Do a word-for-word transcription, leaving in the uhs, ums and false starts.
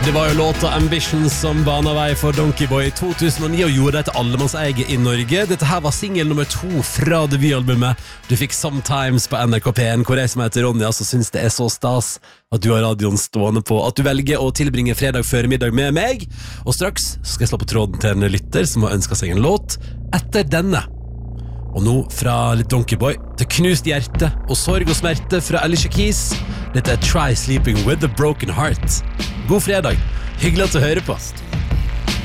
Det var jo låta Ambition som bana vei for Donkey Boy i to tusen og ni og gjorde det til allemannseie i Norge. Dette her var single nummer to fra debutalbumet. Du fikk Sometimes på N R K P en, hvor jeg som heter Ronja så synes det er så stas at du har radioen stående på, at du velger å tilbringe fredag før middag med meg. Og straks skal jeg slå på tråden til en lytter som har ønsket seg en låt etter denne. Og nå fra litt Donkey Boy til knust hjerte og sorg og smerte fra Alicia Keys. Dette er Try Sleeping with a Broken Heart. God fredag, hyggelig at du hører på.